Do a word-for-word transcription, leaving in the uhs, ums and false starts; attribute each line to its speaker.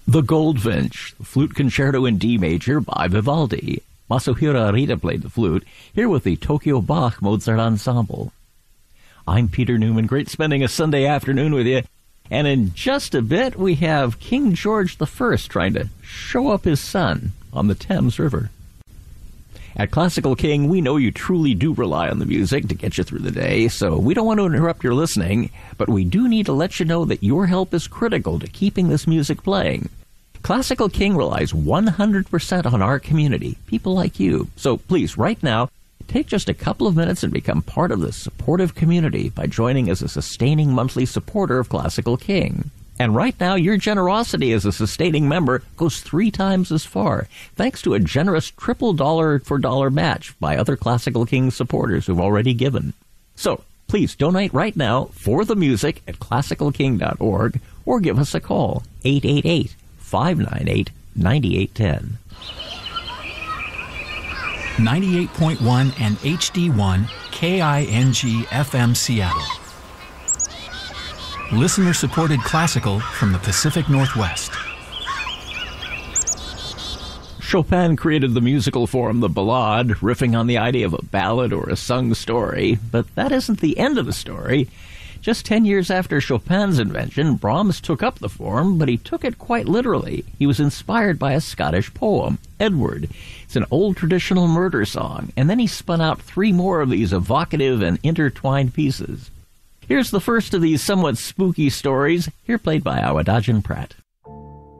Speaker 1: The Goldfinch, the Flute Concerto in D major by Vivaldi. Masahiro Arita played the flute, here with the Tokyo Bach Mozart Ensemble. I'm Peter Newman. Great spending a Sunday afternoon with you. And in just a bit, we have King George the First trying to show up his son on the Thames River. At Classical King, we know you truly do rely on the music to get you through the day, so we don't want to interrupt your listening, but we do need to let you know that your help is critical to keeping this music playing. Classical King relies one hundred percent on our community, people like you. So please, right now, take just a couple of minutes and become part of this supportive community by joining as a sustaining monthly supporter of Classical King. And right now, your generosity as a sustaining member goes three times as far, thanks to a generous triple dollar for dollar match by other Classical King supporters who've already given. So please donate right now for the music at classical king dot org or give us a call, eight eight eight, five nine eight, nine eight one zero.
Speaker 2: ninety-eight point one and H D one K I N G F M Seattle. Listener-supported classical from the Pacific Northwest.
Speaker 1: Chopin created the musical form, the ballade, riffing on the idea of a ballad or a sung story, but that isn't the end of the story. Just ten years after Chopin's invention, Brahms took up the form, but he took it quite literally. He was inspired by a Scottish poem, Edward. It's an old traditional murder song, and then he spun out three more of these evocative and intertwined pieces. Here's the first of these somewhat spooky stories, here played by Awadagin Pratt.